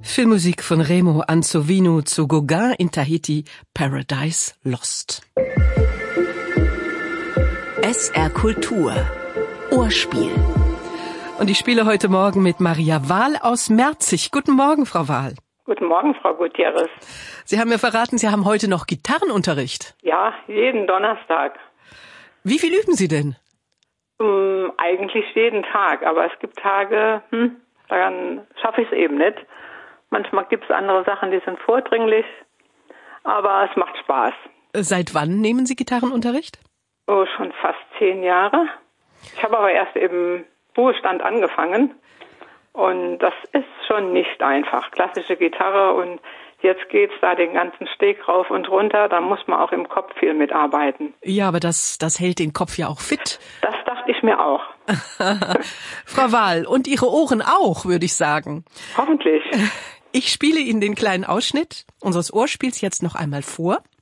Filmmusik von Remo Ansovino zu Gauguin in Tahiti, Paradise Lost. SR Kultur. Ohrspiel. Und ich spiele heute Morgen mit Maria Wahl aus Merzig. Guten Morgen, Frau Wahl. Guten Morgen, Frau Gutierrez. Sie haben mir verraten, Sie haben heute noch Gitarrenunterricht. Ja, jeden Donnerstag. Wie viel üben Sie denn? Eigentlich jeden Tag, aber es gibt Tage, dann schaffe ich es eben nicht. Manchmal gibt es andere Sachen, die sind vordringlich, aber es macht Spaß. Seit wann nehmen Sie Gitarrenunterricht? Oh, schon fast 10 Jahre. Ich habe aber erst im Ruhestand angefangen und das ist schon nicht einfach. Klassische Gitarre und jetzt geht's da den ganzen Steg rauf und runter, da muss man auch im Kopf viel mitarbeiten. Ja, aber das hält den Kopf ja auch fit. Das dachte ich mir auch. Frau Wahl, und Ihre Ohren auch, würde ich sagen. Hoffentlich. Ich spiele Ihnen den kleinen Ausschnitt unseres Ohrspiels jetzt noch einmal vor.